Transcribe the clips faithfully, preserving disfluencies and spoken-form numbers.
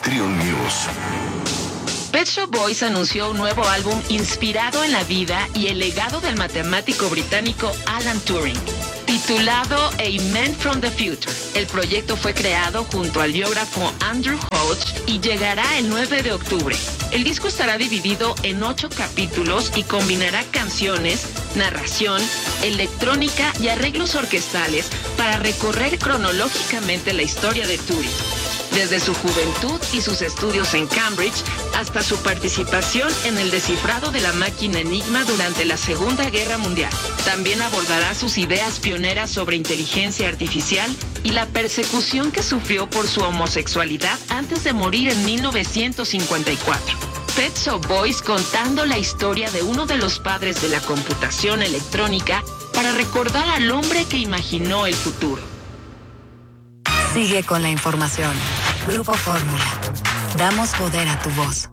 Triun News. Pet Shop Boys anunció un nuevo álbum inspirado en la vida y el legado del matemático británico Alan Turing, titulado A Man from the Future. El proyecto fue creado junto al biógrafo Andrew Hodge y llegará el nueve de octubre. El disco estará dividido en ocho capítulos y combinará canciones, narración, electrónica y arreglos orquestales para recorrer cronológicamente la historia de Turing, desde su juventud y sus estudios en Cambridge hasta su participación en el descifrado de la máquina Enigma durante la Segunda Guerra Mundial. También abordará sus ideas pioneras sobre inteligencia artificial y la persecución que sufrió por su homosexualidad antes de morir en mil novecientos cincuenta y cuatro. Pet Shop Boys contando la historia de uno de los padres de la computación electrónica para recordar al hombre que imaginó el futuro. Sigue con la información. Grupo Fórmula. Damos poder a tu voz.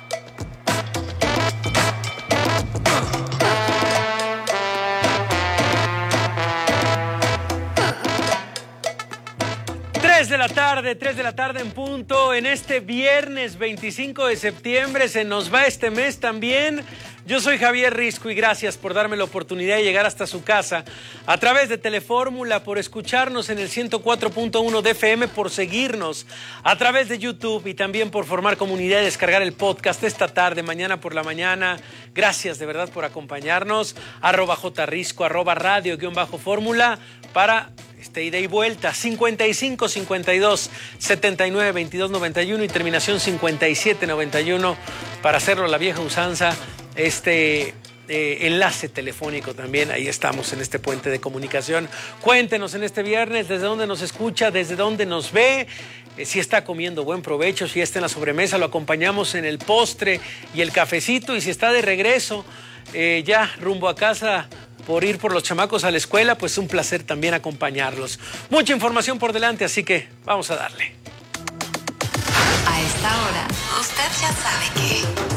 tres de la tarde, tres de la tarde en punto. En este viernes veinticinco de septiembre se nos va este mes también. Yo soy Javier Risco y gracias por darme la oportunidad de llegar hasta su casa a través de Telefórmula, por escucharnos en el ciento cuatro punto uno de F M, por seguirnos a través de YouTube y también por formar comunidad y descargar el podcast esta tarde, mañana por la mañana. Gracias de verdad por acompañarnos. Arroba jrisco, arroba radio guión bajo fórmula para este ida y vuelta. cincuenta y cinco cincuenta y dos setenta y nueve veintidós noventa y uno y terminación cincuenta y siete noventa y uno para hacerlo a la vieja usanza. Este eh, enlace telefónico también, ahí estamos en este puente de comunicación. Cuéntenos en este viernes desde dónde nos escucha, desde dónde nos ve, eh, si está comiendo buen provecho, si está en la sobremesa, lo acompañamos en el postre y el cafecito, y si está de regreso eh, ya rumbo a casa por ir por los chamacos a la escuela, pues un placer también acompañarlos. Mucha información por delante, así que vamos a darle. A esta hora, usted ya sabe que...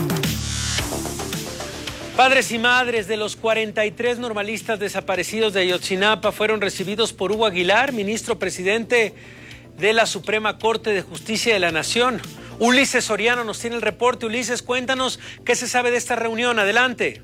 Padres y madres de los cuarenta y tres normalistas desaparecidos de Ayotzinapa fueron recibidos por Hugo Aguilar, ministro presidente de la Suprema Corte de Justicia de la Nación. Ulises Soriano nos tiene el reporte. Ulises, cuéntanos qué se sabe de esta reunión. Adelante.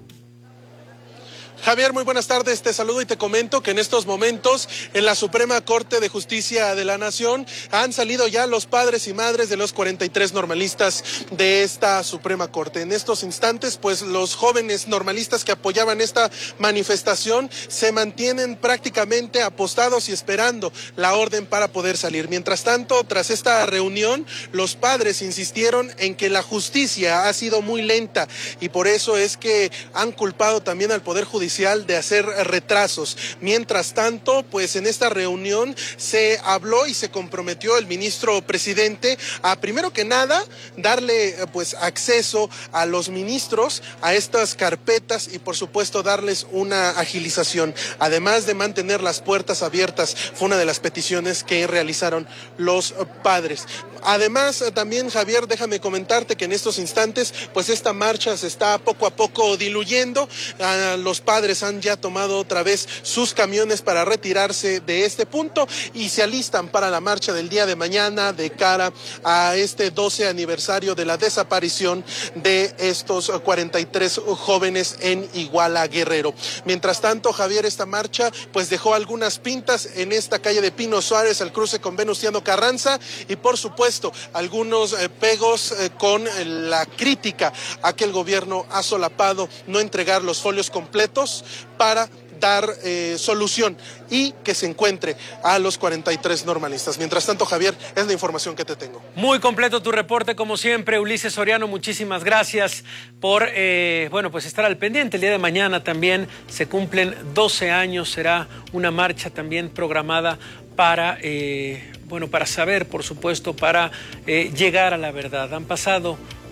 Javier, muy buenas tardes, te saludo y te comento que en estos momentos en la Suprema Corte de Justicia de la Nación han salido ya los padres y madres de los cuarenta y tres normalistas de esta Suprema Corte. En estos instantes, pues los jóvenes normalistas que apoyaban esta manifestación se mantienen prácticamente apostados y esperando la orden para poder salir. Mientras tanto, tras esta reunión, los padres insistieron en que la justicia ha sido muy lenta y por eso es que han culpado también al Poder Judicial de hacer retrasos. Mientras tanto, pues en esta reunión se habló y se comprometió el ministro presidente a, primero que nada, darle pues acceso a los ministros a estas carpetas y por supuesto darles una agilización, además de mantener las puertas abiertas. Fue una de las peticiones que realizaron los padres. Además, también, Javier, déjame comentarte que en estos instantes, pues esta marcha se está poco a poco diluyendo. Uh, los padres han ya tomado otra vez sus camiones para retirarse de este punto y se alistan para la marcha del día de mañana de cara a este doce aniversario de la desaparición de estos cuarenta y tres jóvenes en Iguala, Guerrero. Mientras tanto, Javier, esta marcha pues dejó algunas pintas en esta calle de Pino Suárez al cruce con Venustiano Carranza y por supuesto algunos eh, pegos eh, con eh, la crítica a que el gobierno ha solapado no entregar los folios completos para dar eh, solución y que se encuentre a los cuarenta y tres normalistas. Mientras tanto, Javier, es la información que te tengo. Muy completo tu reporte, como siempre. Ulises Soriano, muchísimas gracias por eh, bueno, pues estar al pendiente. El día de mañana también se cumplen doce años, será una marcha también programada para, eh, bueno, para saber, por supuesto, para eh, llegar a la verdad. Han pasado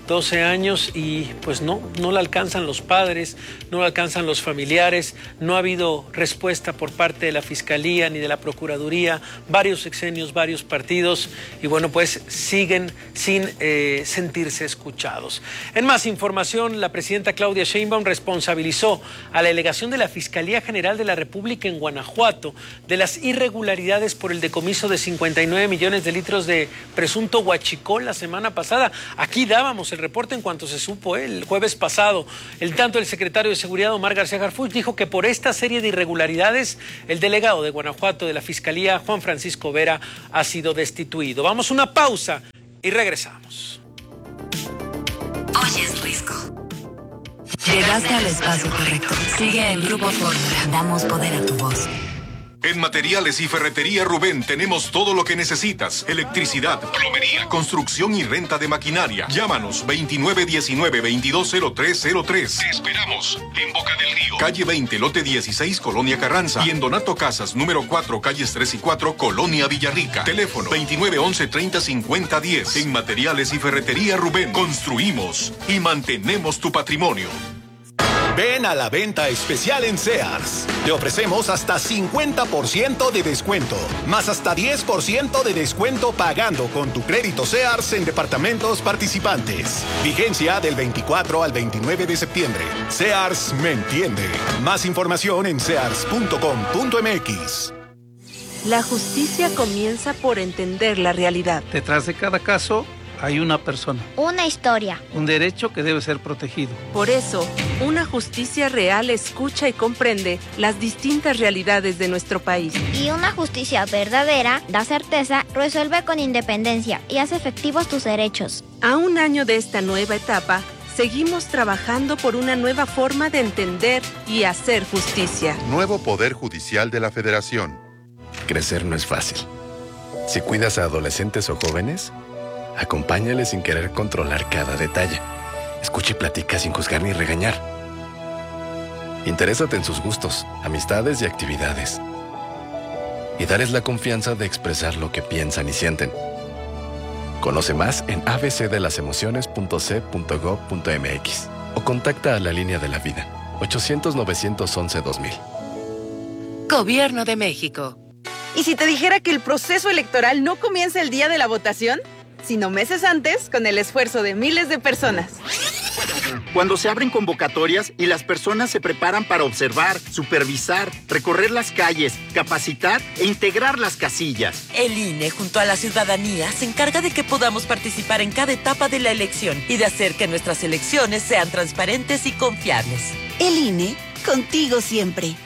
doce años y pues no, no la alcanzan los padres, no la alcanzan los familiares, no ha habido respuesta por parte de la Fiscalía ni de la Procuraduría, varios sexenios, varios partidos y bueno, pues siguen sin eh, sentirse escuchados. En más información, la presidenta Claudia Sheinbaum responsabilizó a la delegación de la Fiscalía General de la República en Guanajuato de las irregularidades por el decomiso de cincuenta y nueve millones de litros de presunto huachicol la semana pasada. Aquí dábamos el reporte en cuanto se supo ¿eh? el jueves pasado. El tanto el secretario de Seguridad, Omar García Harfuch, dijo que por esta serie de irregularidades el delegado de Guanajuato de la Fiscalía, Juan Francisco Vera, ha sido destituido. Vamos a una pausa y regresamos. Oyes Risco. Llegaste al espacio correcto. Sigue en Grupo Fórmula. Damos poder a tu voz. En Materiales y Ferretería Rubén tenemos todo lo que necesitas. Electricidad, plomería, construcción y renta de maquinaria. Llámanos veintinueve diecinueve veintidós cero tres cero tres. Te esperamos en Boca del Río. Calle veinte, lote dieciséis, Colonia Carranza. Y en Donato Casas, número cuatro, calles tres y cuatro, Colonia Villarrica. Teléfono veintinueve once treinta cincuenta diez. En Materiales y Ferretería Rubén construimos y mantenemos tu patrimonio. Ven a la venta especial en Sears. Te ofrecemos hasta cincuenta por ciento de descuento, más hasta diez por ciento de descuento pagando con tu crédito Sears en departamentos participantes. Vigencia del veinticuatro al veintinueve de septiembre. Sears me entiende. Más información en sears punto com punto m x. La justicia comienza por entender la realidad. Detrás de cada caso hay una persona. Una historia. Un derecho que debe ser protegido. Por eso, una justicia real escucha y comprende las distintas realidades de nuestro país. Y una justicia verdadera da certeza, resuelve con independencia y hace efectivos tus derechos. A un año de esta nueva etapa, seguimos trabajando por una nueva forma de entender y hacer justicia. Nuevo Poder Judicial de la Federación. Crecer no es fácil. Si cuidas a adolescentes o jóvenes, acompáñale sin querer controlar cada detalle. Escucha y platica sin juzgar ni regañar. Interésate en sus gustos, amistades y actividades. Y darles la confianza de expresar lo que piensan y sienten. Conoce más en a b c de las emociones punto c punto gob punto m x o contacta a la Línea de la Vida, ochocientos novecientos once dos mil. Gobierno de México. ¿Y si te dijera que el proceso electoral no comienza el día de la votación, sino meses antes, con el esfuerzo de miles de personas? Cuando se abren convocatorias y las personas se preparan para observar, supervisar, recorrer las calles, capacitar e integrar las casillas. El I N E, junto a la ciudadanía, se encarga de que podamos participar en cada etapa de la elección y de hacer que nuestras elecciones sean transparentes y confiables. El I N E, contigo siempre.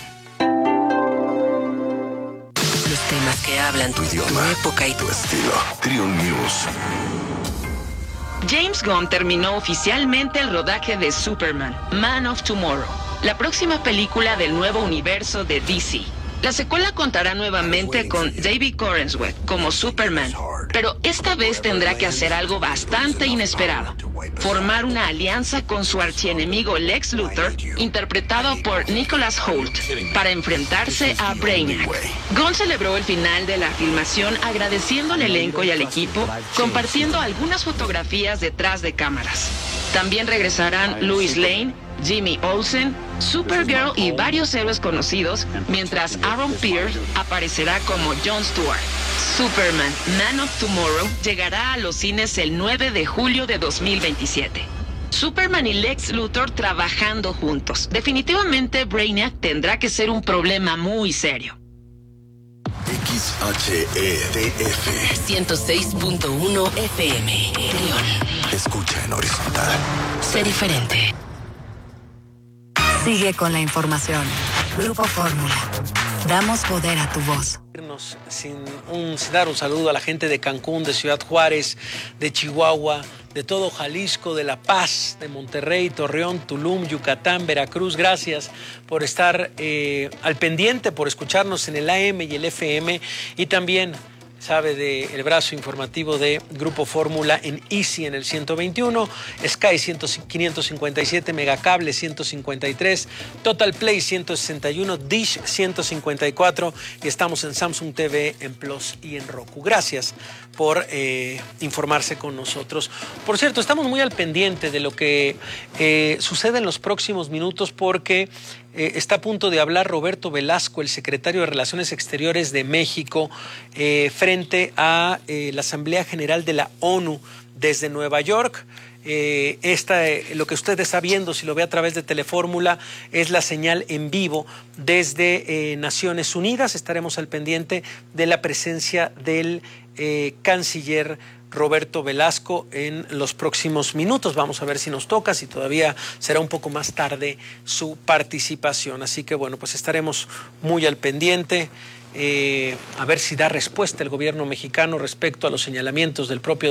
Los temas que hablan tu idioma, tu época y tu estilo. Trion News. James Gunn terminó oficialmente el rodaje de Superman, Man of Tomorrow, la próxima película del nuevo universo de D C. La secuela contará nuevamente con David Corenswet como Superman, pero esta vez tendrá que hacer algo bastante inesperado: formar una alianza con su archienemigo Lex Luthor, interpretado por Nicholas Hoult, para enfrentarse a Brainiac. Gunn celebró el final de la filmación agradeciendo al elenco y al equipo, compartiendo algunas fotografías detrás de cámaras. También regresarán Lois Lane, Jimmy Olsen, Supergirl y varios héroes conocidos, mientras Aaron Pierce aparecerá como Jon Stewart. Superman, Man of Tomorrow llegará a los cines el nueve de julio de dos mil veintisiete. Superman y Lex Luthor trabajando juntos. Definitivamente Brainiac tendrá que ser un problema muy serio. X H E D F ciento seis punto uno F M. León. Escucha en horizontal. Sé diferente. Sigue con la información. Grupo Fórmula. Damos poder a tu voz. Sin, un, sin dar un saludo a la gente de Cancún, de Ciudad Juárez, de Chihuahua, de todo Jalisco, de La Paz, de Monterrey, Torreón, Tulum, Yucatán, Veracruz. Gracias por estar eh, al pendiente, por escucharnos en el A M y el F M, y también sabe del brazo informativo de Grupo Fórmula en Easy en el ciento veintiuno, Sky quinientos cincuenta y siete, Megacable ciento cincuenta y tres, Total Play ciento sesenta y uno, Dish ciento cincuenta y cuatro y estamos en Samsung T V, en Plus y en Roku. Gracias por eh, informarse con nosotros. Por cierto, estamos muy al pendiente de lo que eh, sucede en los próximos minutos porque eh, está a punto de hablar Roberto Velasco, el secretario de Relaciones Exteriores de México, eh, frente a eh, la Asamblea General de la ONU desde Nueva York. Eh, esta, eh, lo que usted está viendo, si lo ve a través de Telefórmula, es la señal en vivo desde eh, Naciones Unidas. Estaremos al pendiente de la presencia del eh, canciller Roberto Velasco en los próximos minutos. Vamos a ver si nos toca, si todavía será un poco más tarde su participación. Así que bueno, pues estaremos muy al pendiente, eh, a ver si da respuesta el gobierno mexicano respecto a los señalamientos del propio